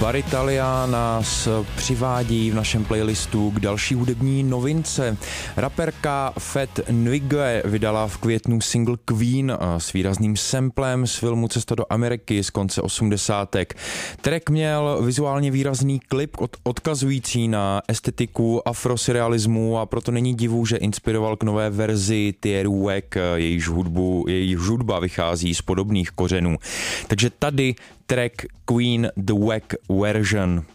Baritalia nás přivádí v našem playlistu k další hudební novince. Raperka Fat Nwigwe vydala v květnu single Queen s výrazným samplem z filmu Cesta do Ameriky z konce 80. Track měl vizuálně výrazný klip odkazující na estetiku afrosurrealismu a proto není divu, že inspiroval k nové verzi Tierry Wack, jejíž hudba vychází z podobných kořenů. Takže tady track Queen The Wack Version.